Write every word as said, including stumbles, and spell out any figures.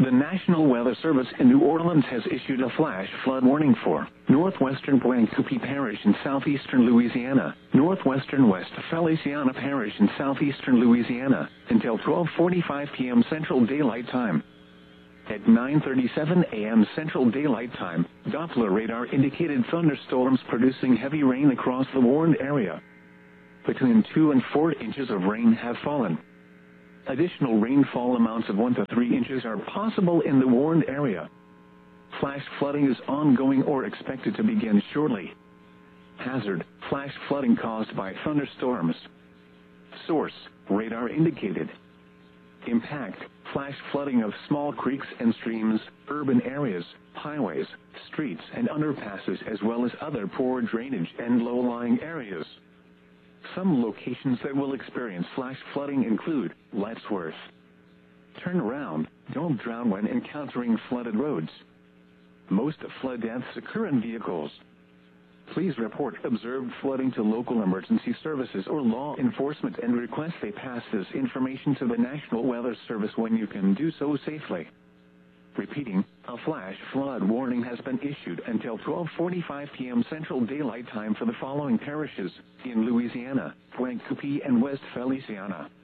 The National Weather Service in New Orleans has issued a flash flood warning for northwestern Pointe-Coupee Parish in southeastern Louisiana, northwestern West Feliciana Parish in southeastern Louisiana, until twelve forty-five p m Central Daylight Time. At nine thirty-seven a m Central Daylight Time, Doppler radar indicated thunderstorms producing heavy rain across the warned area. Between two and four inches of rain have fallen. Additional rainfall amounts of one to three inches are possible in the warned area. Flash flooding is ongoing or expected to begin shortly. Hazard: flash flooding caused by thunderstorms. Source: radar indicated. Impact: flash flooding of small creeks and streams, urban areas, highways, streets and underpasses, as well as other poor drainage and low-lying areas. Some locations that will experience flash flooding include Lettsworth. Turn around, don't drown when encountering flooded roads. Most flood deaths occur in vehicles. Please report observed flooding to local emergency services or law enforcement and request they pass this information to the National Weather Service when you can do so safely. Repeating, a flash flood warning has been issued until twelve forty-five p m Central Daylight Time for the following parishes in Louisiana: Pointe-Coupee and West Feliciana.